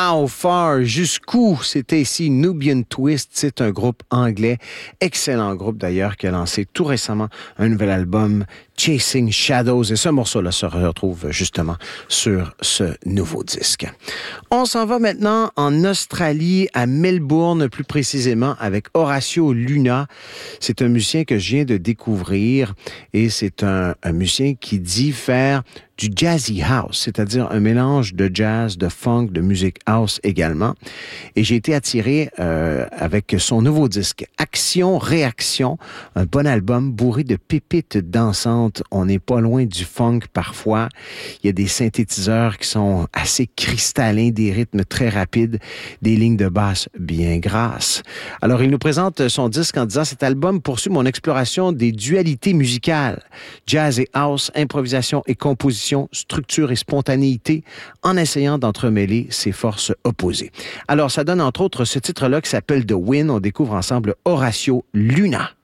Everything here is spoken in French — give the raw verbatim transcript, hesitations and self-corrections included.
How far? Jusqu'où? C'était ici Nubian Twist. C'est un groupe anglais, excellent groupe d'ailleurs, qui a lancé tout récemment un nouvel album, Chasing Shadows. Et ce morceau-là se retrouve justement sur ce nouveau disque. On s'en va maintenant en Australie, à Melbourne, plus précisément avec Horacio Luna. C'est un musicien que je viens de découvrir et c'est un, un musicien qui dit faire du jazzy house, c'est-à-dire un mélange de jazz, de funk, de musique house également. Et j'ai été attiré euh, avec son nouveau disque, Action Réaction, un bon album bourré de pépites dansantes. On n'est pas loin du funk parfois. Il y a des synthétiseurs qui sont assez cristallins, des rythmes très rapides, des lignes de basse bien grasses. Alors, il nous présente son disque en disant « Cet album poursuit mon exploration des dualités musicales, jazz et house, improvisation et composition, structure et spontanéité, en essayant d'entremêler ces forces opposées. » Alors, ça donne entre autres ce titre-là qui s'appelle « The Wind ». On découvre ensemble Horacio Luna.